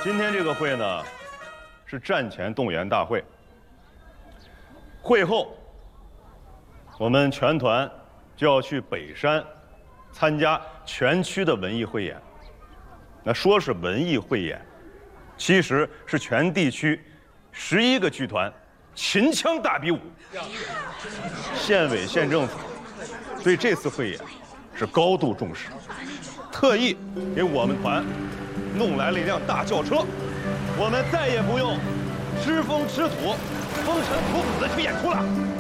今天这个会呢，是战前动员大会。会后，我们全团就要去北山参加全区的文艺汇演。那说是文艺汇演，其实是全地区11个剧团秦腔大比武。县委县政府对这次汇演是高度重视，特意给我们团弄来了一辆大轿车，我们再也不用吃风吃土、风尘仆仆的去演出了。